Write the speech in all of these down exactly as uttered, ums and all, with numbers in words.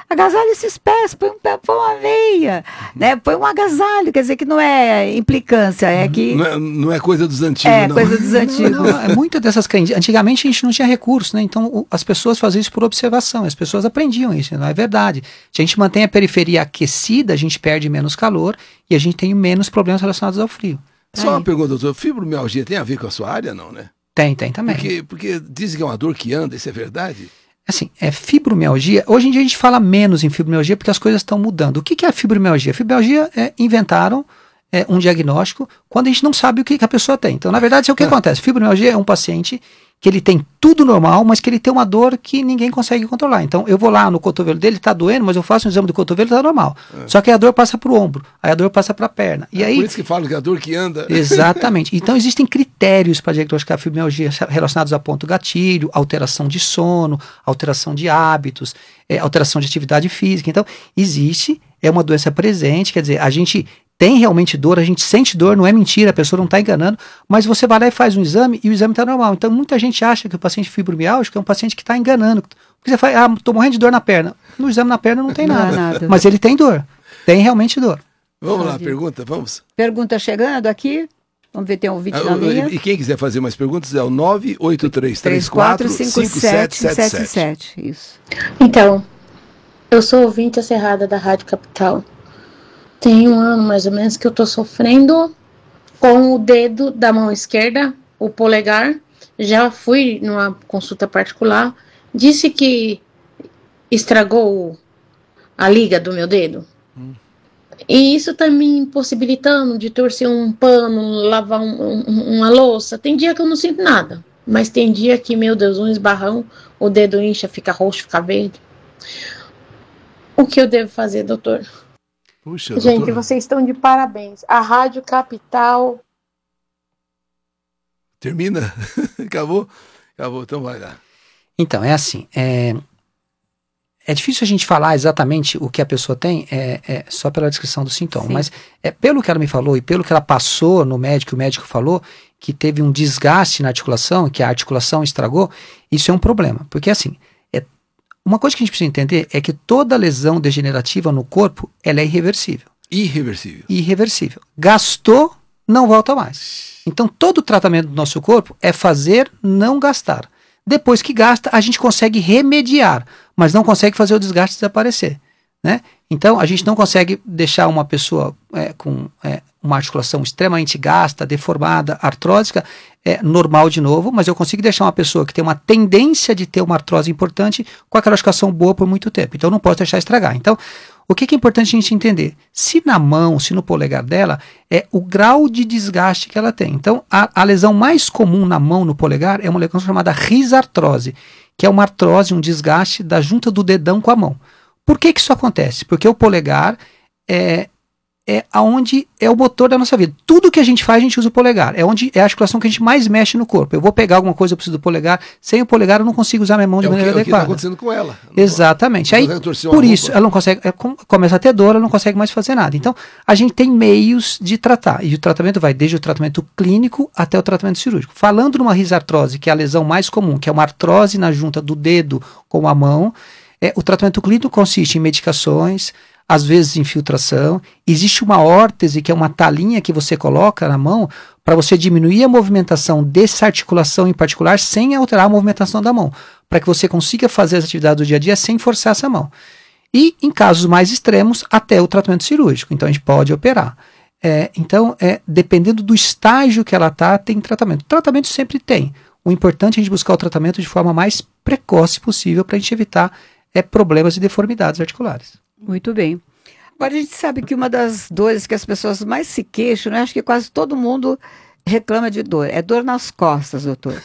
agasalha esses pés, põe, um pé, põe uma veia, né? Põe um agasalho, quer dizer que não é implicância, é que... Não é, não é coisa dos antigos, é, não. É, coisa dos antigos. Não, não, é muita dessas crendices. Antigamente a gente não tinha recurso, né? Então o, as pessoas faziam isso por observação, as pessoas aprendiam isso, não é verdade. Se a gente mantém a periferia aquecida, a gente perde menos calor e a gente tem menos problemas relacionados ao frio. Só uma pergunta, doutor, fibromialgia tem a ver com a sua área, não, né? Tem, tem também. Porque, porque dizem que é uma dor que anda, isso é verdade? Assim, é fibromialgia. Hoje em dia a gente fala menos em fibromialgia porque as coisas estão mudando. O que, que é a fibromialgia? A fibromialgia é, inventaram é, um diagnóstico quando a gente não sabe o que, que a pessoa tem. Então, na verdade, é o que ah. acontece. Fibromialgia é um paciente que ele tem tudo normal, mas que ele tem uma dor que ninguém consegue controlar. Então, eu vou lá no cotovelo dele, tá doendo, mas eu faço um exame do cotovelo e tá normal. É. Só que aí a dor passa pro ombro, aí a dor passa pra perna. E é aí, por isso que falam que a dor que anda... Exatamente. Então, existem critérios para diagnosticar a fibromialgia relacionados a ponto gatilho, alteração de sono, alteração de hábitos, é, alteração de atividade física. Então, existe, é uma doença presente, quer dizer, a gente... tem realmente dor, a gente sente dor, não é mentira, a pessoa não está enganando, mas você vai lá e faz um exame e o exame está normal. Então muita gente acha que o paciente fibromialgico é um paciente que está enganando. Porque você fala, ah, estou morrendo de dor na perna. No exame na perna não tem não nada, nada, mas ele tem dor, tem realmente dor. Vamos lá, pergunta, vamos? Pergunta chegando aqui, vamos ver, tem um ouvinte ah, na linha. E quem quiser fazer mais perguntas é o nove oito três três quatro cinco sete sete sete. Isso. Então, eu sou ouvinte acerrada da Rádio Capital. Tem um ano mais ou menos que eu tô sofrendo com o dedo da mão esquerda, o polegar. Já fui numa consulta particular, disse que estragou a liga do meu dedo. Hum. E isso tá me impossibilitando de torcer um pano, lavar um, um, uma louça. Tem dia que eu não sinto nada, mas tem dia que, meu Deus, um esbarrão, o dedo incha, fica roxo, fica verde. O que eu devo fazer, doutor? Puxa, gente, doutora, vocês estão de parabéns. A Rádio Capital... Termina? Acabou? Acabou, então vai lá. Então, é assim, é, é difícil a gente falar exatamente o que a pessoa tem, é, é só pela descrição do sintoma, Sim. mas é, pelo que ela me falou e pelo que ela passou no médico, o médico falou que teve um desgaste na articulação, que a articulação estragou, isso é um problema, porque assim... Uma coisa que a gente precisa entender é que toda lesão degenerativa no corpo, ela é irreversível. Irreversível. Irreversível. Gastou, não volta mais. Então, todo o tratamento do nosso corpo é fazer não gastar. Depois que gasta, a gente consegue remediar, mas não consegue fazer o desgaste desaparecer, né? Então, a gente não consegue deixar uma pessoa é, com é, uma articulação extremamente gasta, deformada, artrósica, é, normal de novo, mas eu consigo deixar uma pessoa que tem uma tendência de ter uma artrose importante com aquela articulação boa por muito tempo. Então, eu não posso deixar estragar. Então, o que, que é importante a gente entender? Se na mão, se no polegar dela, é o grau de desgaste que ela tem. Então, a, a lesão mais comum na mão, no polegar, é uma lesão chamada risartrose, que é uma artrose, um desgaste da junta do dedão com a mão. Por que que isso acontece? Porque o polegar é, é aonde é o motor da nossa vida. Tudo que a gente faz, a gente usa o polegar. É onde é a articulação que a gente mais mexe no corpo. Eu vou pegar alguma coisa, eu preciso do polegar. Sem o polegar, eu não consigo usar minha mão de é maneira o que, adequada. É o que está acontecendo com ela. Exatamente. Não Aí, por isso, ela não consegue, é, com, começa a ter dor, ela não consegue mais fazer nada. Então, a gente tem meios de tratar. E o tratamento vai desde o tratamento clínico até o tratamento cirúrgico. Falando numa risartrose, que é a lesão mais comum, que é uma artrose na junta do dedo com a mão, É, o tratamento clínico consiste em medicações, às vezes infiltração. Existe uma órtese, que é uma talinha que você coloca na mão para você diminuir a movimentação dessa articulação em particular sem alterar a movimentação da mão, para que você consiga fazer as atividades do dia a dia sem forçar essa mão. E em casos mais extremos, até o tratamento cirúrgico. Então a gente pode operar. É, então, é, dependendo do estágio que ela está, tem tratamento. Tratamento sempre tem. O importante é a gente buscar o tratamento de forma mais precoce possível para a gente evitar é problemas e deformidades articulares. Muito bem. Agora a gente sabe que uma das dores que as pessoas mais se queixam, né? Acho que quase todo mundo reclama de dor, é dor nas costas, doutor.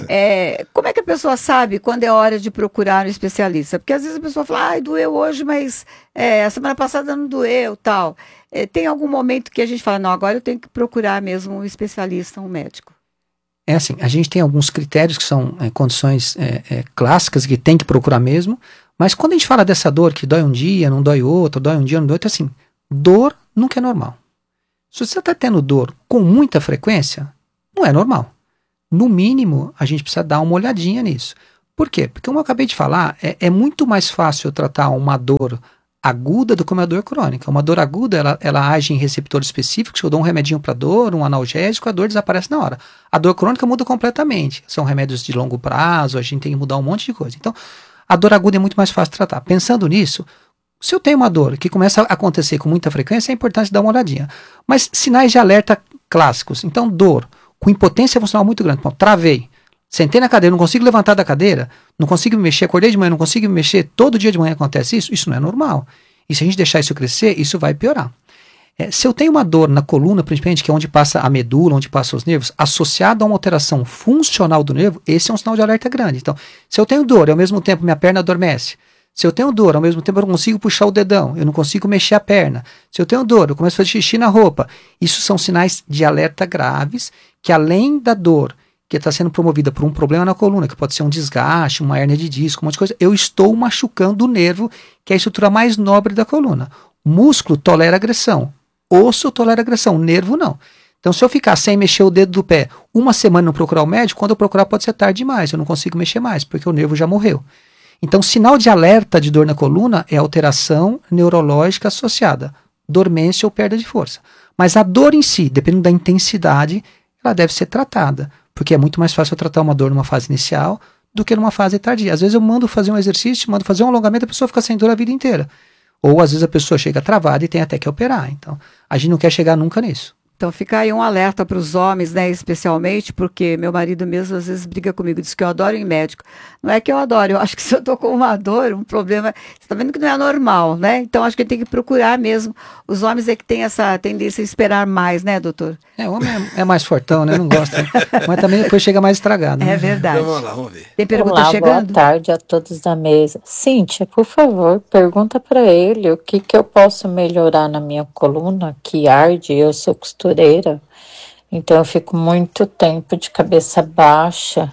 É, como é que a pessoa sabe quando é hora de procurar um especialista? Porque às vezes a pessoa fala, ai, doeu hoje, mas é, a semana passada não doeu, tal. É, tem algum momento que a gente fala, não, agora eu tenho que procurar mesmo um especialista, um médico. É assim, a gente tem alguns critérios que são é, condições é, é, clássicas que tem que procurar mesmo. Mas quando a gente fala dessa dor que dói um dia, não dói outro, dói um dia, não dói outro, assim, dor nunca é normal. Se você está tendo dor com muita frequência, não é normal. No mínimo, a gente precisa dar uma olhadinha nisso. Por quê? Porque, como eu acabei de falar, é, é muito mais fácil tratar uma dor aguda do que uma dor crônica. Uma dor aguda, ela, ela age em receptores específicos, eu dou um remedinho para dor, um analgésico, a dor desaparece na hora. A dor crônica muda completamente. São remédios de longo prazo, a gente tem que mudar um monte de coisa. Então, a dor aguda é muito mais fácil de tratar. Pensando nisso, se eu tenho uma dor que começa a acontecer com muita frequência, é importante dar uma olhadinha. Mas sinais de alerta clássicos. Então, dor com impotência funcional muito grande. Bom, travei. Sentei na cadeira, não consigo levantar da cadeira, não consigo me mexer, acordei de manhã, não consigo me mexer, todo dia de manhã acontece isso, isso não é normal. E se a gente deixar isso crescer, isso vai piorar. É, se eu tenho uma dor na coluna, principalmente, que é onde passa a medula, onde passam os nervos, associado a uma alteração funcional do nervo, esse é um sinal de alerta grande. Então, se eu tenho dor e ao mesmo tempo minha perna adormece, se eu tenho dor, ao mesmo tempo eu não consigo puxar o dedão, eu não consigo mexer a perna, se eu tenho dor, eu começo a fazer xixi na roupa, isso são sinais de alerta graves, que além da dor que está sendo promovida por um problema na coluna, que pode ser um desgaste, uma hérnia de disco, um monte de coisa, eu estou machucando o nervo, que é a estrutura mais nobre da coluna. O músculo tolera agressão, osso tolera agressão, nervo não. Então, se eu ficar sem mexer o dedo do pé uma semana e não procurar o médico, quando eu procurar pode ser tarde demais, eu não consigo mexer mais, porque o nervo já morreu. Então, sinal de alerta de dor na coluna é alteração neurológica associada, dormência ou perda de força. Mas a dor em si, dependendo da intensidade, ela deve ser tratada. Porque é muito mais fácil eu tratar uma dor numa fase inicial do que numa fase tardia. Às vezes eu mando fazer um exercício, mando fazer um alongamento, a pessoa fica sem dor a vida inteira. Ou às vezes a pessoa chega travada e tem até que operar. Então, a gente não quer chegar nunca nisso. Então fica aí um alerta para os homens, né, especialmente, porque meu marido mesmo às vezes briga comigo, diz que eu adoro ir em médico. Não é que eu adoro, eu acho que se eu estou com uma dor, um problema, você está vendo que não é normal, né? Então acho que tem que procurar mesmo. Os homens é que têm essa tendência a esperar mais, né, doutor? É, o homem é, é mais fortão, né? Não gosta. Mas também depois chega mais estragado. Né? É verdade. Então vamos lá, vamos ver. Tem pergunta Olá, chegando? boa tarde a todos da mesa. Cíntia, por favor, pergunta para ele o que, que eu posso melhorar na minha coluna, que arde, eu sou costureira. Então eu fico muito tempo de cabeça baixa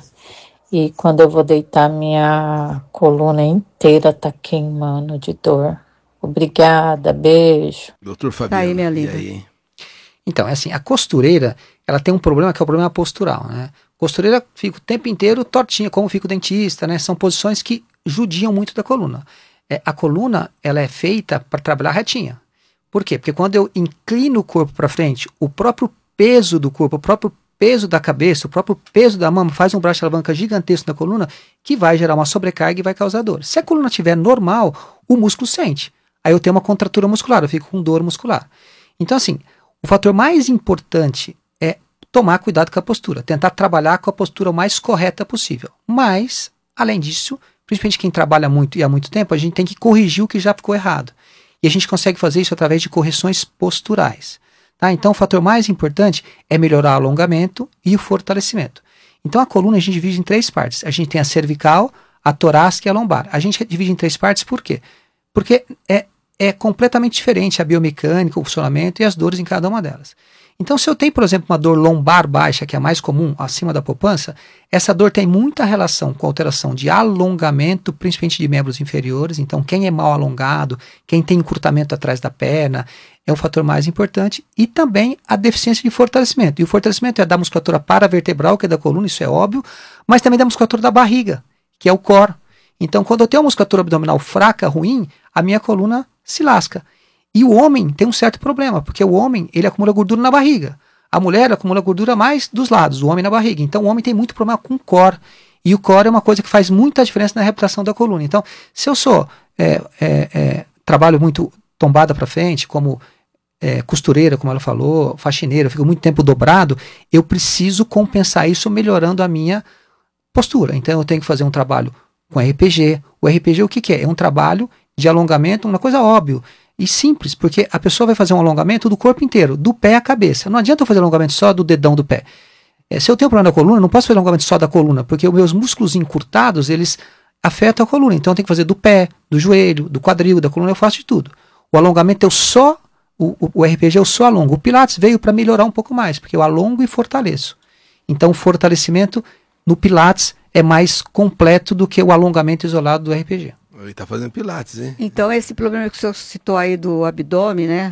e quando eu vou deitar minha coluna inteira tá queimando de dor. Obrigada, beijo. Doutor Fabiano, Tá aí, minha linda. e aí? Então, é assim, a costureira, ela tem um problema que é o problema postural, né? Costureira fica o tempo inteiro tortinha, como fica o dentista, né? São posições que judiam muito da coluna. É, a coluna, ela é feita para trabalhar retinha. Por quê? Porque quando eu inclino o corpo para frente, o próprio peso do corpo, o próprio peso da cabeça, o próprio peso da mama faz um braço de alavanca gigantesco na coluna que vai gerar uma sobrecarga e vai causar dor. Se a coluna estiver normal, o músculo sente. Aí eu tenho uma contratura muscular, eu fico com dor muscular. Então, assim, o fator mais importante é tomar cuidado com a postura, tentar trabalhar com a postura o mais correta possível. Mas, além disso, principalmente quem trabalha muito e há muito tempo, a gente tem que corrigir o que já ficou errado. E a gente consegue fazer isso através de correções posturais. Tá? Então, o fator mais importante é melhorar o alongamento e o fortalecimento. Então, a coluna a gente divide em três partes. A gente tem a cervical, a torácica e a lombar. A gente divide em três partes por quê? Porque é, é completamente diferente a biomecânica, o funcionamento e as dores em cada uma delas. Então, se eu tenho, por exemplo, uma dor lombar baixa, que é a mais comum, acima da poupança, essa dor tem muita relação com a alteração de alongamento, principalmente de membros inferiores. Então, quem é mal alongado, quem tem encurtamento atrás da perna, é o fator mais importante. E também a deficiência de fortalecimento. E o fortalecimento é da musculatura paravertebral, que é da coluna, isso é óbvio, mas também da musculatura da barriga, que é o core. Então, quando eu tenho uma musculatura abdominal fraca, ruim, a minha coluna se lasca. E o homem tem um certo problema, porque o homem, ele acumula gordura na barriga. A mulher acumula gordura mais dos lados, o homem na barriga. Então o homem tem muito problema com o core. E o core é uma coisa que faz muita diferença na reputação da coluna. Então, se eu sou, é, é, é, trabalho muito tombada para frente, como é, costureira, como ela falou, faxineira, eu fico muito tempo dobrado, eu preciso compensar isso melhorando a minha postura. Então eu tenho que fazer um trabalho com R P G. O R P G o que, que é? É um trabalho de alongamento, uma coisa óbvia. E simples, porque a pessoa vai fazer um alongamento do corpo inteiro, do pé à cabeça. Não adianta eu fazer alongamento só do dedão do pé. É, se eu tenho um problema na coluna, eu não posso fazer alongamento só da coluna, porque os meus músculos encurtados, eles afetam a coluna. Então eu tenho que fazer do pé, do joelho, do quadril, da coluna, eu faço de tudo. O alongamento eu só, o, o, o R P G eu só alongo. O Pilates veio para melhorar um pouco mais, porque eu alongo e fortaleço. Então o fortalecimento no Pilates é mais completo do que o alongamento isolado do R P G. Ele está fazendo pilates, hein? Então, esse problema que o senhor citou aí do abdômen, né?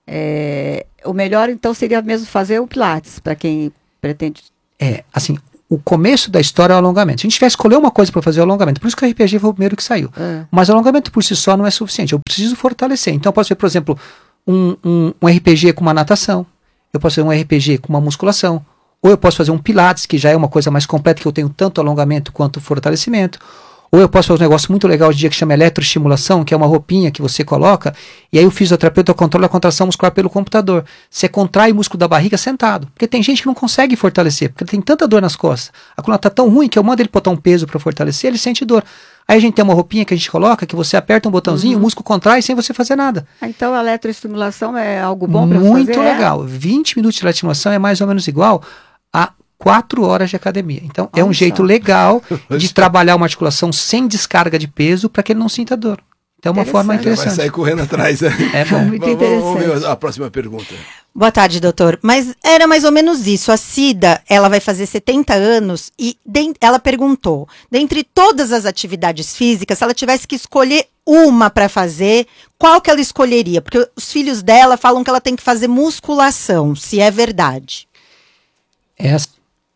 É, o melhor, então, seria mesmo fazer o pilates, para quem pretende. É, assim, o começo da história é o alongamento. Se a gente tivesse que escolher uma coisa para fazer o alongamento, por isso que o R P G foi o primeiro que saiu. É. Mas o alongamento por si só não é suficiente. Eu preciso fortalecer. Então eu posso ver, por exemplo, um, um, um R P G com uma natação. Eu posso fazer um R P G com uma musculação. Ou eu posso fazer um pilates, que já é uma coisa mais completa, que eu tenho tanto alongamento quanto fortalecimento. Ou eu posso fazer um negócio muito legal hoje em dia que chama eletroestimulação, que é uma roupinha que você coloca, e aí o fisioterapeuta controla a contração muscular pelo computador. Você contrai o músculo da barriga sentado. Porque tem gente que não consegue fortalecer, porque tem tanta dor nas costas. A coluna está tão ruim que eu mando ele botar um peso para fortalecer, ele sente dor. Aí a gente tem uma roupinha que a gente coloca, que você aperta um botãozinho, uhum. o músculo contrai sem você fazer nada. Então a eletroestimulação é algo bom para você fazer? Muito legal. É? vinte minutos de eletroestimulação é mais ou menos igual a quatro horas de academia. Então, Olha é um só. jeito legal de trabalhar uma articulação sem descarga de peso para que ele não sinta dor. Então, é uma forma interessante. Vai sair correndo atrás. Né? É bom. Muito interessante. Vamos ver a próxima pergunta. Boa tarde, doutor. Mas era mais ou menos isso. A Cida, ela vai fazer setenta anos e de, ela perguntou, dentre todas as atividades físicas, se ela tivesse que escolher uma para fazer, qual que ela escolheria? Porque os filhos dela falam que ela tem que fazer musculação, se é verdade. Essa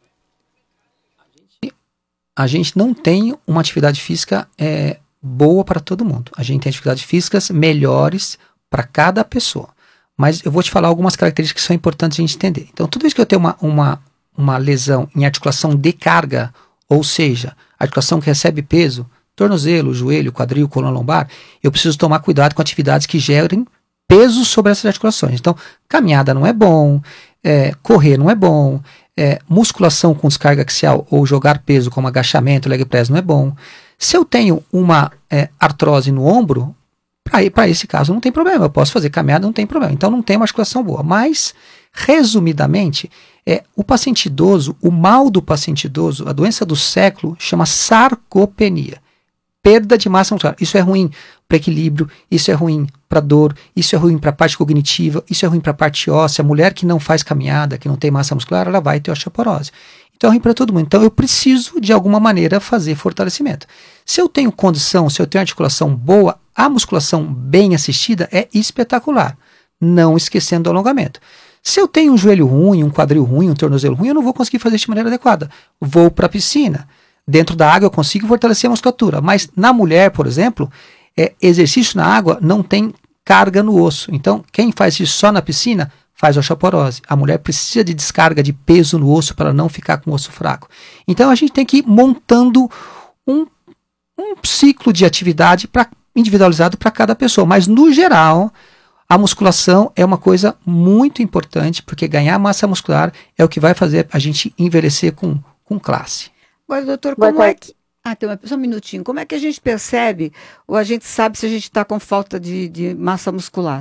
A gente não tem uma atividade física é, boa para todo mundo. A gente tem atividades físicas melhores para cada pessoa. Mas eu vou te falar algumas características que são importantes a gente entender. Então, toda vez que eu tenho uma, uma, uma lesão em articulação de carga, ou seja, articulação que recebe peso, tornozelo, joelho, quadril, coluna lombar, eu preciso tomar cuidado com atividades que gerem peso sobre essas articulações. Então, caminhada não é bom, é, correr não é bom, É, musculação com descarga axial ou jogar peso como agachamento, leg press não é bom. Se eu tenho uma é, artrose no ombro, para esse caso não tem problema, eu posso fazer caminhada, não tem problema. Então não tem uma articulação boa. Mas, resumidamente, é, o paciente idoso, o mal do paciente idoso, a doença do século, chama sarcopenia. Perda de massa muscular. Isso é ruim para equilíbrio, isso é ruim para dor, isso é ruim para a parte cognitiva, isso é ruim para a parte óssea. A mulher que não faz caminhada, que não tem massa muscular, ela vai ter osteoporose. Então é ruim para todo mundo. Então eu preciso, de alguma maneira, fazer fortalecimento. Se eu tenho condição, se eu tenho articulação boa, a musculação bem assistida é espetacular. Não esquecendo do alongamento. Se eu tenho um joelho ruim, um quadril ruim, um tornozelo ruim, eu não vou conseguir fazer isso de maneira adequada. Vou para a piscina. Dentro da água eu consigo fortalecer a musculatura. Mas na mulher, por exemplo, é, exercício na água não tem carga no osso. Então, quem faz isso só na piscina faz osteoporose. A mulher precisa de descarga de peso no osso para não ficar com o osso fraco. Então, a gente tem que ir montando um, um ciclo de atividade pra, individualizado para cada pessoa. Mas, no geral, a musculação é uma coisa muito importante, porque ganhar massa muscular é o que vai fazer a gente envelhecer com, com classe. Agora, doutor, como é que... Ah, tem uma... só um minutinho. Como é que a gente percebe ou a gente sabe se a gente está com falta de, de massa muscular?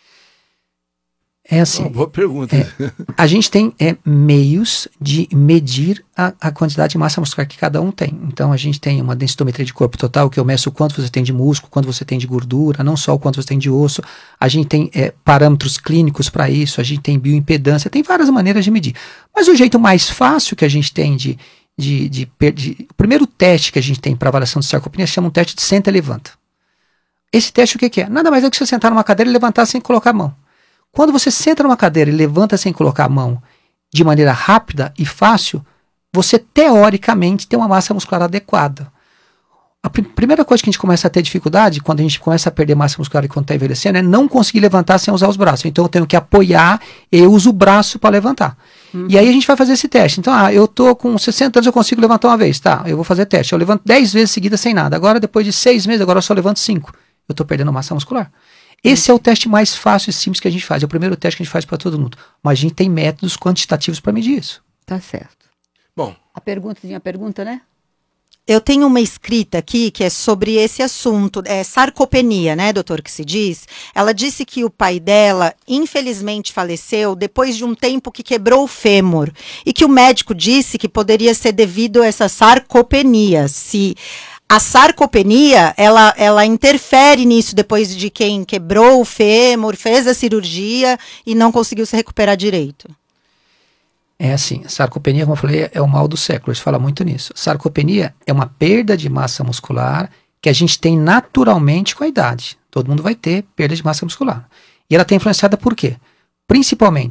É assim. Oh, boa pergunta. É, a gente tem é, meios de medir a, a quantidade de massa muscular que cada um tem. Então, a gente tem uma densitometria de corpo total, que eu meço o quanto você tem de músculo, quanto você tem de gordura, não só o quanto você tem de osso. A gente tem é, parâmetros clínicos para isso, a gente tem bioimpedância, tem várias maneiras de medir. Mas o jeito mais fácil que a gente tem de... De, de, de, o primeiro teste que a gente tem para avaliação de sarcopenia se chama um teste de senta e levanta. Esse teste o que, que é? Nada mais é que você sentar numa cadeira e levantar sem colocar a mão. Quando você senta numa cadeira e levanta sem colocar a mão de maneira rápida e fácil, você teoricamente tem uma massa muscular adequada. A pr- primeira coisa que a gente começa a ter dificuldade, quando a gente começa a perder massa muscular e quando está envelhecendo, é não conseguir levantar sem usar os braços. Então eu tenho que apoiar e eu uso o braço para levantar. Uhum. E aí a gente vai fazer esse teste. Então, ah, eu tô com sessenta anos, eu consigo levantar uma vez. Tá, eu vou fazer teste. Eu levanto dez vezes seguidas sem nada. Agora, depois de seis meses, agora eu só levanto cinco. Eu tô perdendo massa muscular. Esse uhum. é o teste mais fácil e simples que a gente faz. É o primeiro teste que a gente faz para todo mundo. Mas a gente tem métodos quantitativos para medir isso. Tá certo. Bom. A pergunta, tinha a pergunta, né? Eu tenho uma escrita aqui que é sobre esse assunto, é sarcopenia, né, doutor, que se diz. Ela disse que o pai dela, infelizmente, faleceu depois de um tempo que quebrou o fêmur e que o médico disse que poderia ser devido a essa sarcopenia. Se a sarcopenia, ela, ela interfere nisso depois de quem quebrou o fêmur, fez a cirurgia e não conseguiu se recuperar direito. É assim, sarcopenia, como eu falei, é o mal do século, a gente fala muito nisso. Sarcopenia é uma perda de massa muscular que a gente tem naturalmente com a idade. Todo mundo vai ter perda de massa muscular. E ela está influenciada por quê? Principalmente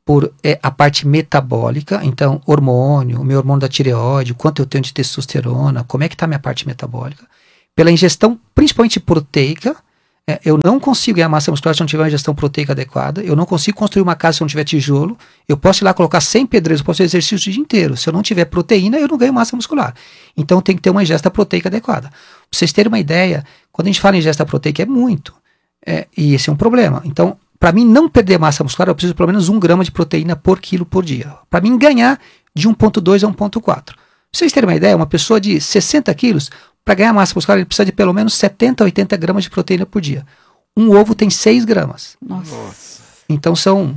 por é, a parte metabólica, então hormônio, o meu hormônio da tireoide, o quanto eu tenho de testosterona, como é que está a minha parte metabólica. Pela ingestão, principalmente proteica, é, eu não consigo ganhar massa muscular se eu não tiver uma ingestão proteica adequada, eu não consigo construir uma casa se eu não tiver tijolo, eu posso ir lá colocar cem pedreiros, eu posso fazer exercício o dia inteiro, se eu não tiver proteína, eu não ganho massa muscular. Então tem que ter uma ingesta proteica adequada. Pra vocês terem uma ideia, quando a gente fala em ingesta proteica é muito, é, e esse é um problema. Então, para mim não perder massa muscular, eu preciso pelo menos um grama de proteína por quilo por dia. Para mim ganhar de um vírgula dois a um vírgula quatro. Pra vocês terem uma ideia, uma pessoa de sessenta quilos, para ganhar massa muscular, ele precisa de pelo menos setenta a oitenta gramas de proteína por dia. Um ovo tem seis gramas. Nossa. Então são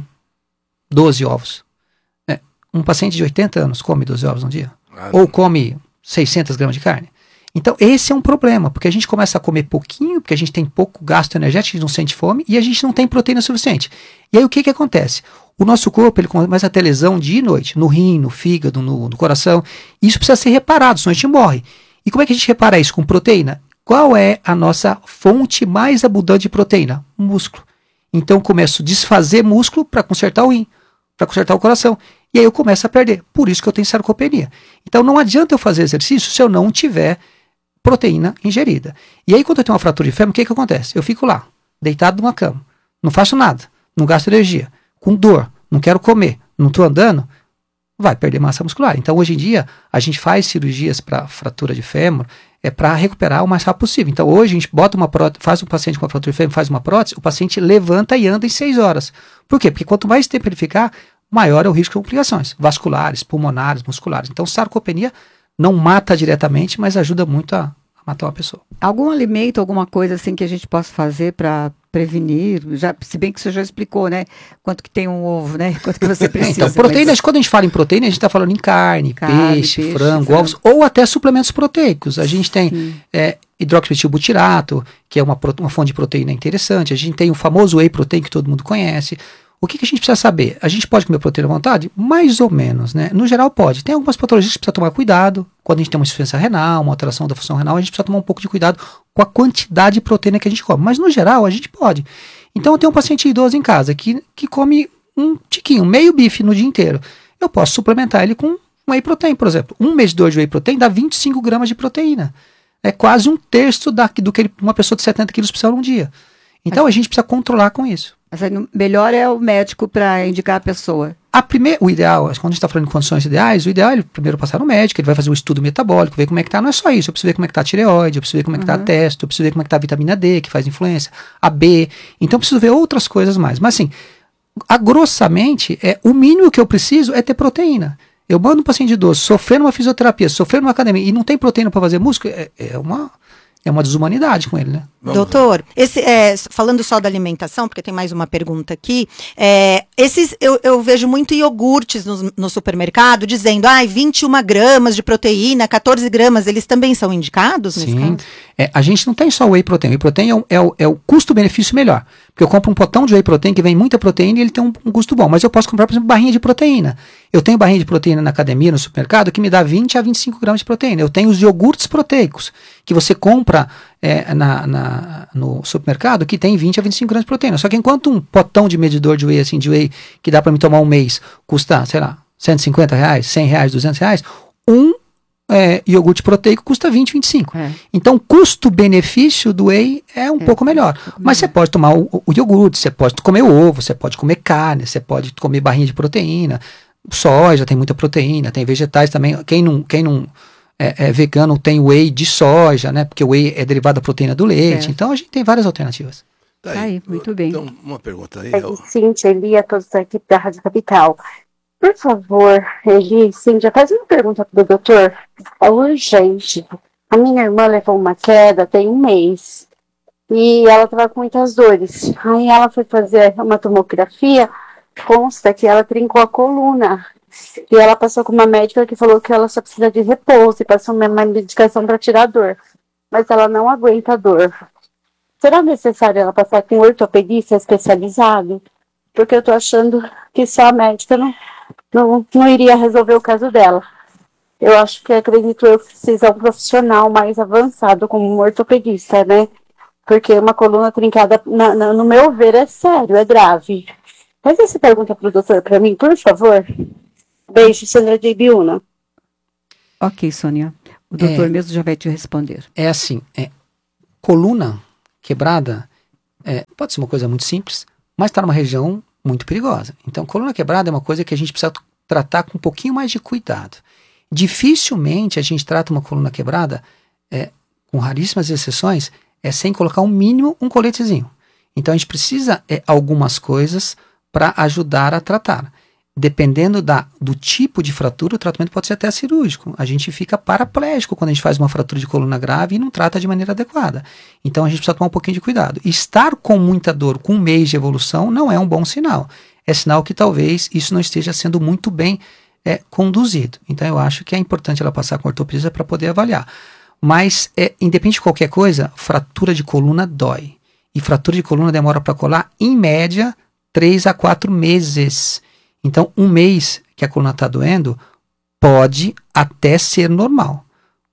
doze ovos. É, um paciente de oitenta anos come doze ovos no dia. Ah, Ou come seiscentas gramas de carne. Então esse é um problema, porque a gente começa a comer pouquinho, porque a gente tem pouco gasto energético, a gente não sente fome, e a gente não tem proteína suficiente. E aí o que que acontece? O nosso corpo, ele começa a ter lesão dia e noite, no rim, no fígado, no, no coração. Isso precisa ser reparado, senão a gente morre. E como é que a gente repara isso? Com proteína. Qual é a nossa fonte mais abundante de proteína? O músculo. Então eu começo a desfazer músculo para consertar o rim, para consertar o coração. E aí eu começo a perder. Por isso que eu tenho sarcopenia. Então não adianta eu fazer exercício se eu não tiver proteína ingerida. E aí quando eu tenho uma fratura de fêmur, o que que acontece? Eu fico lá, deitado numa cama, não faço nada, não gasto energia, com dor, não quero comer, não estou andando, vai perder massa muscular. Então hoje em dia a gente faz cirurgias para fratura de fêmur, é para recuperar o mais rápido possível. Então hoje a gente bota uma prótese, faz um paciente com uma fratura de fêmur, faz uma prótese, o paciente levanta e anda em seis horas. Por quê? Porque quanto mais tempo ele ficar, maior é o risco de complicações vasculares, pulmonares, musculares. Então sarcopenia não mata diretamente, mas ajuda muito a, a matar uma pessoa. Algum alimento, alguma coisa assim que a gente possa fazer para prevenir? Já, se bem que você já explicou, né? Quanto que tem um ovo, né? Quanto que você precisa. Então, proteínas, mas... quando a gente fala em proteína, a gente está falando em carne, carne peixe, peixe, frango, frango, ovos, ou até suplementos proteicos. A gente tem é, hidroximetilbutirato, que é uma, uma fonte de proteína interessante. A gente tem o famoso whey protein, que todo mundo conhece. O que, que a gente precisa saber? A gente pode comer proteína à vontade? Mais ou menos, né? No geral pode. Tem algumas patologias que precisa tomar cuidado. Quando a gente tem uma insuficiência renal, uma alteração da função renal, a gente precisa tomar um pouco de cuidado com a quantidade de proteína que a gente come. Mas no geral a gente pode. Então eu tenho um paciente idoso em casa que, que come um tiquinho, meio bife no dia inteiro. Eu posso suplementar ele com whey protein, por exemplo. Um medidor de whey protein dá vinte e cinco gramas de proteína. É quase um terço da, do que uma pessoa de setenta quilos precisa num dia. Então a gente precisa controlar com isso. Melhor é o médico para indicar a pessoa. A primeira, o ideal, quando a gente está falando de condições ideais, o ideal é ele primeiro passar no médico, ele vai fazer um estudo metabólico, ver como é que tá. Não é só isso, eu preciso ver como é que tá a tireoide, eu preciso ver como é que tá a testo, eu preciso ver como é que tá a vitamina D, que faz influência, a B. Então eu preciso ver outras coisas mais. Mas assim, a, grossamente, é, o mínimo que eu preciso é ter proteína. Eu mando um paciente idoso sofrendo uma fisioterapia, sofrendo uma academia e não tem proteína para fazer músculo, é, é uma... É uma desumanidade com ele, né? Vamos Doutor, esse, é, falando só da alimentação, porque tem mais uma pergunta aqui, é, esses, eu, eu vejo muito iogurtes no, no supermercado dizendo, ah, vinte e uma gramas de proteína, quatorze gramas, eles também são indicados nesse Sim. caso? É, a gente não tem só whey protein, o whey protein é o, é o, é o custo-benefício melhor, porque eu compro um potão de whey protein que vem muita proteína e ele tem um, um custo bom, mas eu posso comprar, por exemplo, barrinha de proteína. Eu tenho barrinha de proteína na academia, no supermercado, que me dá vinte a vinte e cinco gramas de proteína. Eu tenho os iogurtes proteicos, que você compra é, na, na, no supermercado, que tem vinte a vinte e cinco gramas de proteína. Só que enquanto um potão de medidor de whey, assim, de whey, que dá para me tomar um mês, custa, sei lá, cento e cinquenta reais, cem reais, duzentos reais, um é, iogurte proteico custa vinte, vinte e cinco. É. Então, o custo-benefício do whey é um é, pouco melhor. Um Mas você pode tomar o, o iogurte, você pode comer ovo, você pode comer carne, você pode comer barrinha de proteína, soja tem muita proteína, tem vegetais também. Quem não, quem não é, é vegano tem whey de soja, né? Porque o whey é derivado da proteína do leite. É. Então a gente tem várias alternativas. Tá aí, aí muito bem. Então, uma pergunta aí. É, Cíntia, Eli, a todos da equipe da Rádio Capital. Por favor, Eli, Cíntia, faz uma pergunta para o doutor. É urgente. A minha irmã levou uma queda tem um mês. E ela estava com muitas dores. Aí ela foi fazer uma tomografia. Consta que ela trincou a coluna e ela passou com uma médica que falou que ela só precisa de repouso e passou uma medicação para tirar a dor, mas ela não aguenta a dor. Será necessário ela passar com um ortopedista especializado? Porque eu tô achando que só a médica não, não, não iria resolver o caso dela. Eu acho que acredito eu precisa de um profissional mais avançado como um ortopedista, né? Porque uma coluna trincada, na, na, no meu ver, é sério, é grave. Faz essa pergunta pro doutor para mim, por favor. Beijo, Sandra de Ibiúna. Ok, Sônia. O doutor É, mesmo já vai te responder. É assim, é, coluna quebrada é, pode ser uma coisa muito simples, mas está numa região muito perigosa. Então, coluna quebrada é uma coisa que a gente precisa tratar com um pouquinho mais de cuidado. Dificilmente a gente trata uma coluna quebrada, é, com raríssimas exceções, é sem colocar um mínimo um coletezinho. Então, a gente precisa é, algumas coisas para ajudar a tratar. Dependendo da, do tipo de fratura, o tratamento pode ser até cirúrgico. A gente fica paraplégico quando a gente faz uma fratura de coluna grave e não trata de maneira adequada. Então a gente precisa tomar um pouquinho de cuidado. Estar com muita dor, com um mês de evolução, não é um bom sinal. É sinal que talvez isso não esteja sendo muito bem é, conduzido. Então eu acho que é importante ela passar com ortopedista para poder avaliar. Mas, é, independente de qualquer coisa, fratura de coluna dói. E fratura de coluna demora para colar, em média, três a quatro meses. Então, um mês que a coluna está doendo pode até ser normal,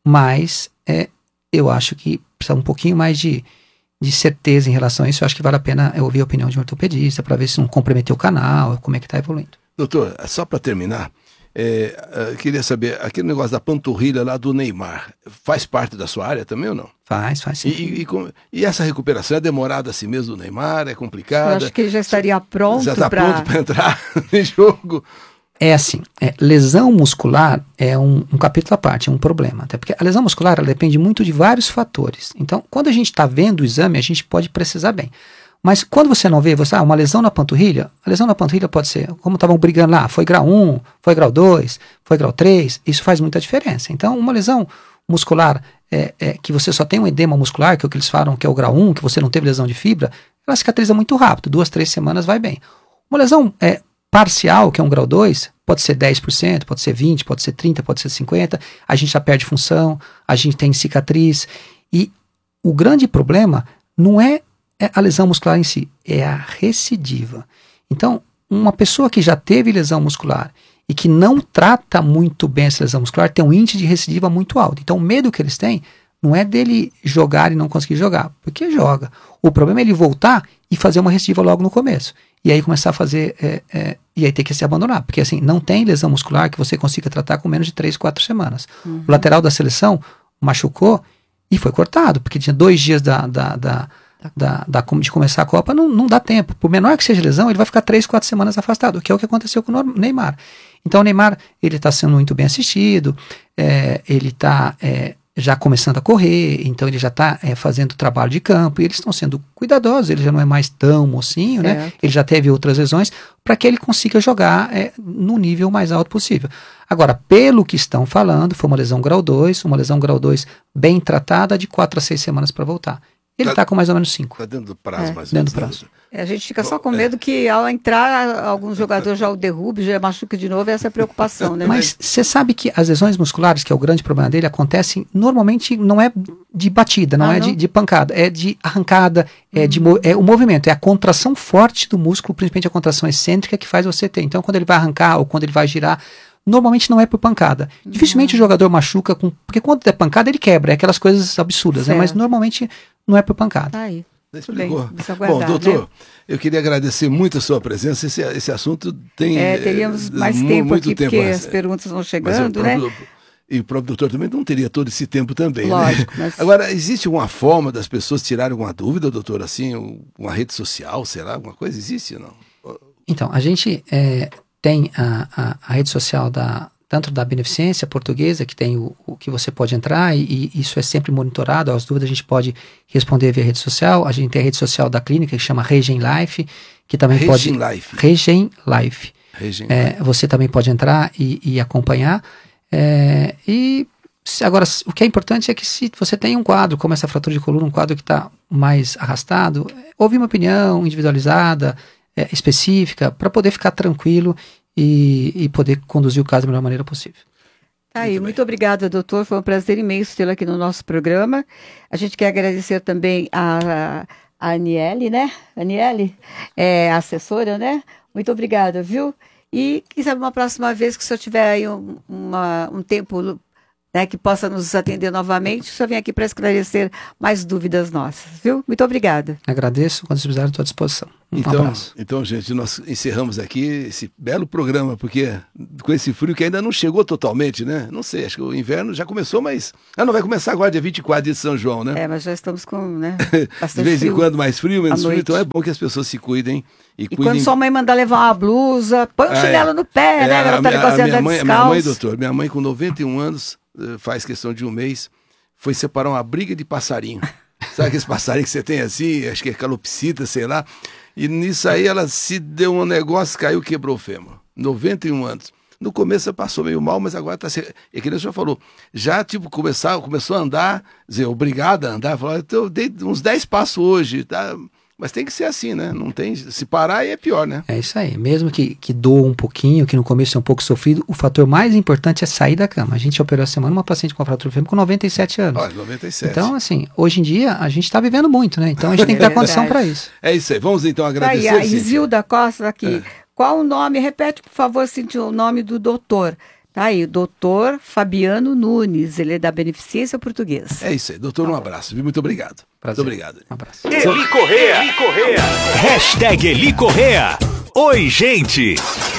mas é, eu acho que precisa um pouquinho mais de, de certeza em relação a isso. Eu acho que vale a pena eu ouvir a opinião de um ortopedista para ver se não comprometeu o canal, como é que está evoluindo. Doutor, só para terminar, é, eu queria saber, aquele negócio da panturrilha lá do Neymar, faz parte da sua área também ou não? Faz, faz sim. E, e, com, e essa recuperação é demorada assim mesmo do Neymar? É complicada? Eu acho que ele já estaria pronto Já está pra... pronto para entrar no jogo? É assim, é, lesão muscular é um, um capítulo à parte, é um problema. Até porque a lesão muscular ela depende muito de vários fatores. Então, quando a gente está vendo o exame, a gente pode precisar bem. Mas quando você não vê, você, ah, uma lesão na panturrilha, a lesão na panturrilha pode ser, como estavam brigando lá, foi grau um, foi grau dois, foi grau três, isso faz muita diferença. Então, uma lesão muscular é, é, que você só tem um edema muscular, que é o que eles falam que é o grau um, que você não teve lesão de fibra, ela cicatriza muito rápido, duas, três semanas vai bem. Uma lesão é, parcial, que é um grau dois, pode ser dez por cento, pode ser vinte por cento, pode ser trinta por cento, pode ser cinquenta por cento, a gente já perde função, a gente tem cicatriz, e o grande problema não é É a lesão muscular em si, é a recidiva. Então, uma pessoa que já teve lesão muscular e que não trata muito bem essa lesão muscular tem um índice de recidiva muito alto. Então, o medo que eles têm não é dele jogar e não conseguir jogar, porque joga. O problema é ele voltar e fazer uma recidiva logo no começo. E aí começar a fazer, é, é, e aí ter que se abandonar. Porque assim, não tem lesão muscular que você consiga tratar com menos de três, quatro semanas. Uhum. O lateral da seleção machucou e foi cortado, porque tinha dois dias da... da, da Da, da, de começar a Copa, não, não dá tempo. Por menor que seja a lesão, ele vai ficar três, quatro semanas afastado, que é o que aconteceu com o Neymar. Então o Neymar, ele está sendo muito bem assistido, é, ele está é, já começando a correr, então ele já está é, fazendo trabalho de campo, e eles estão sendo cuidadosos, ele já não é mais tão mocinho, é. né? Ele já teve outras lesões, para que ele consiga jogar é, no nível mais alto possível. Agora, pelo que estão falando, foi uma lesão grau dois, uma lesão grau dois bem tratada, de quatro a seis semanas para voltar. Ele está tá com mais ou menos cinco. Está dentro do prazo, é. mais ou menos. Dentro do prazo. É, a gente fica só com medo que ao entrar algum jogador já o derrube, já machuca de novo, essa é a preocupação, né? Mas você sabe que as lesões musculares, que é o grande problema dele, acontecem normalmente, não é de batida, não ah, é não? De, de pancada, é de arrancada, é, uhum. de, é o movimento, é a contração forte do músculo, principalmente a contração excêntrica que faz você ter. Então quando ele vai arrancar ou quando ele vai girar, normalmente não é por pancada. Uhum. Dificilmente o jogador machuca, com, porque quando é pancada ele quebra, é aquelas coisas absurdas, né? Mas normalmente não é por pancada. Tá aí. Explicou. Bem, Bom, doutor, né? Eu queria agradecer muito a sua presença. Esse, esse assunto tem. É, teríamos mais é, tempo aqui, tempo, porque mas, as perguntas vão chegando, próprio, né? E o próprio doutor também não teria todo esse tempo também. Lógico, né? Mas... Agora, existe uma forma das pessoas tirarem alguma dúvida, doutor? Assim, uma rede social, sei lá, alguma coisa? Existe ou não? Então, a gente é, tem a, a, a rede social da. Tanto da Beneficência Portuguesa, que tem o, o que você pode entrar, e, e isso é sempre monitorado, as dúvidas a gente pode responder via rede social. A gente tem a rede social da clínica, que chama Regen Life, que também Regen pode... Life. Regen Life. Regen é, Life. Você também pode entrar e, e acompanhar. É, e agora, o que é importante é que se você tem um quadro, como essa fratura de coluna, um quadro que está mais arrastado, ouvir uma opinião individualizada, é, específica, para poder ficar tranquilo E, e poder conduzir o caso da melhor maneira possível. Tá aí, muito, muito obrigada, doutor. Foi um prazer imenso tê-lo aqui no nosso programa. A gente quer agradecer também a, a Aniele, né? Aniele, é assessora, né? Muito obrigada, viu? E quem sabe uma próxima vez que o senhor tiver aí um, uma, um tempo né, que possa nos atender novamente. Só vem aqui para esclarecer mais dúvidas nossas, viu? Muito obrigada. Agradeço, quando precisar, estou à disposição. Um então, abraço. Então, gente, nós encerramos aqui esse belo programa, porque com esse frio que ainda não chegou totalmente, né? Não sei, acho que o inverno já começou, mas... Ah, não vai começar agora dia vinte e quatro, dia de São João, né? É, mas já estamos com, né, de vez em quando mais frio, menos frio, então é bom que as pessoas se cuidem. E, e cuidem... quando sua mãe mandar levar uma blusa, põe um ah, chinelo é. no pé, é, né? A, garota, a, a, a minha, mãe, a minha mãe, doutor, minha mãe com noventa e um anos, faz questão de um mês, foi separar uma briga de passarinho. Sabe aqueles passarinhos que você tem assim, acho que é calopsita, sei lá. E nisso aí ela se deu um negócio, caiu, quebrou o fêmur. noventa e um anos. No começo ela passou meio mal, mas agora tá se... É que nem o senhor falou, já tipo começar, começou a andar, dizer, obrigada a andar, falou, eu dei uns dez passos hoje, tá? Mas tem que ser assim, né? Não tem, se parar aí é pior, né? É isso aí. Mesmo que, que doa um pouquinho, que no começo é um pouco sofrido, o fator mais importante é sair da cama. A gente operou essa semana uma paciente com fratura fêmur com noventa e sete anos. Olha, noventa e sete. Então, assim, hoje em dia a gente está vivendo muito, né? Então a gente tem que É dar condição para isso. É isso aí. Vamos então agradecer. Tá aí, a Isilda Costa aqui. É. Qual o nome? Repete, por favor, Cintia, o nome do doutor. Tá aí, o doutor Fabiano Nunes, ele é da Beneficência Portuguesa. É isso aí, doutor, um abraço, viu? Muito obrigado. Prazer. Muito obrigado. Um abraço. Eli Correa. Eli Correa. Hashtag Eli Correa. Oi, gente.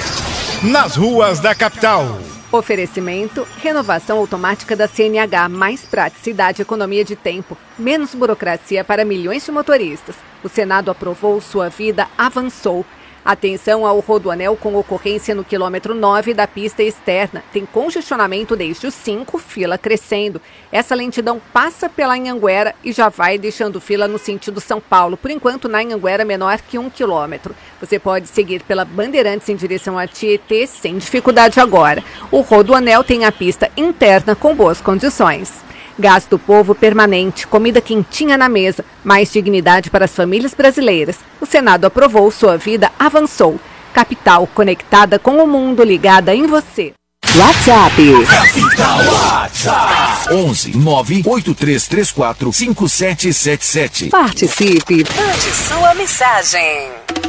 Nas ruas da capital. Oferecimento, renovação automática da C N H, mais praticidade e economia de tempo, menos burocracia para milhões de motoristas. O Senado aprovou, sua vida avançou. Atenção ao rodoanel com ocorrência no quilômetro nove da pista externa. Tem congestionamento desde o cinco, fila crescendo. Essa lentidão passa pela Anhanguera e já vai deixando fila no sentido São Paulo. Por enquanto, na Anhanguera, menor que um quilômetro. Você pode seguir pela Bandeirantes em direção a Tietê sem dificuldade agora. O rodoanel tem a pista interna com boas condições. Gás do povo permanente, comida quentinha na mesa, mais dignidade para as famílias brasileiras. O Senado aprovou, sua vida avançou. Capital conectada com o mundo, ligada em você. WhatsApp. Capital WhatsApp. onze nove oito três três quatro cinco sete sete sete. Participe. Mande sua mensagem.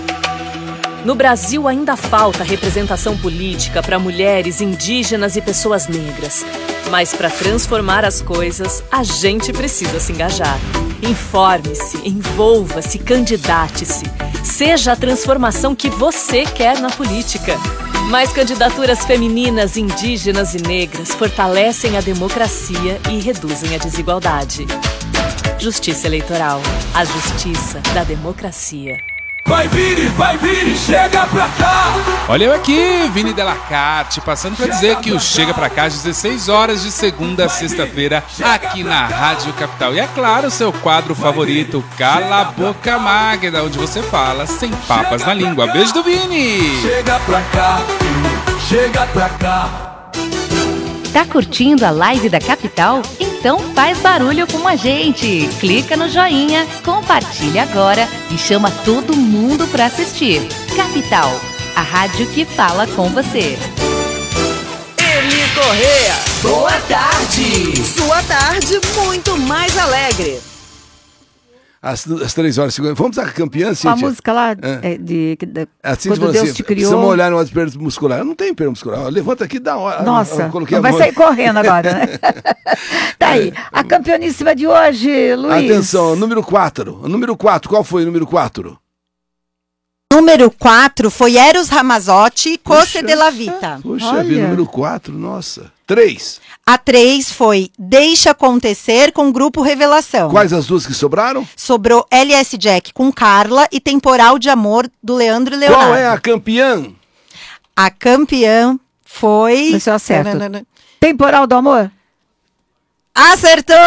No Brasil ainda falta representação política para mulheres, indígenas e pessoas negras. Mas para transformar as coisas, a gente precisa se engajar. Informe-se, envolva-se, candidate-se. Seja a transformação que você quer na política. Mais candidaturas femininas, indígenas e negras fortalecem a democracia e reduzem a desigualdade. Justiça Eleitoral. A justiça da democracia. Vai Vini, vai Vini, chega pra cá! Olha eu aqui, Vini Delacarte, passando pra dizer que o Chega Pra Cá às dezesseis horas de segunda a sexta-feira aqui na Rádio Capital. E é claro, seu quadro favorito, Cala a Boca Magda, onde você fala sem papas na língua. Beijo do Vini! Chega pra cá, chega pra cá. Tá curtindo a live da Capital? Então faz barulho com a gente. Clica no joinha, compartilha agora e chama todo mundo para assistir. Capital, a rádio que fala com você. Eli Correa. Boa tarde. Sua tarde muito mais alegre. Às, às três horas e cinquenta. Vamos à campeã, Cíntia? A música lá é. É, de, de assim, quando Deus assim, te criou. Precisamos olhar no hiperno muscular. Eu não tenho hiperno muscular. Levanta aqui, dá uma. Nossa, eu vai sair correndo agora, né? Tá aí. A campeoníssima de hoje, Luiz. Atenção, número quatro. Número quatro, qual foi o número quatro? Número quatro foi Eros Ramazzotti, Corse de la Vita. Puxa vida, número quatro, nossa. três. A três foi Deixa Acontecer com o Grupo Revelação. Quais as duas que sobraram? Sobrou L S Jack com Carla e Temporal de Amor do Leandro e Leonardo. Qual é a campeã? A campeã foi... Você acerta. Temporal do Amor? Acertou!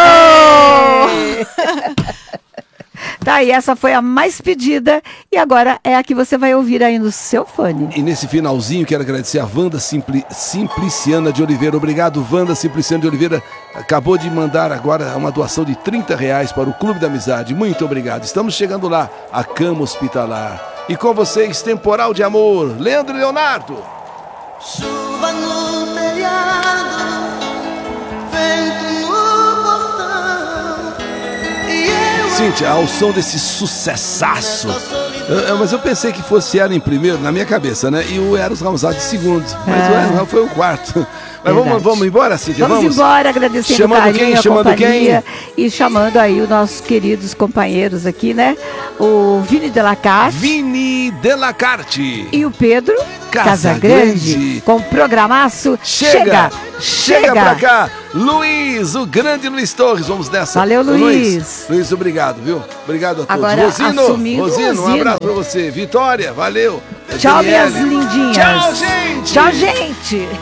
Tá aí, essa foi a mais pedida e agora é a que você vai ouvir aí no seu fone. E nesse finalzinho quero agradecer a Wanda Simpli, Simpliciana de Oliveira. Obrigado, Wanda Simpliciana de Oliveira. Acabou de mandar agora uma doação de trinta reais para o Clube da Amizade. Muito obrigado. Estamos chegando lá, a Cama Hospitalar. E com vocês, Temporal de Amor, Leandro e Leonardo. Chuva no telhado, vento no portão, e eu Cíntia, ao som desse sucessaço. Eu, eu, mas eu pensei que fosse ela em primeiro, na minha cabeça, né? E o Eros Ramazzotti em segundo. Mas Ah. o Eros Ramazzotti foi o quarto. Mas vamos, vamos embora, Cíntia? Vamos, Vamos embora, agradecendo chamando o carinho, quem? a Chamando companhia e chamando aí os nossos queridos companheiros aqui, né? O Vini Delacarte. Vini Delacarte. E o Pedro Casagrande. Casagrande. Com o programaço. Chega, Chega! chega pra cá. Luiz, o grande Luiz Torres. Vamos nessa. Valeu, Ô, Luiz. Luiz, obrigado, viu? Obrigado a todos. Agora, Rosino, assumindo o Rosino, um Rosino. abraço pra você. Vitória, valeu. Tchau, Daniele. minhas lindinhas. Tchau, gente. Tchau, gente.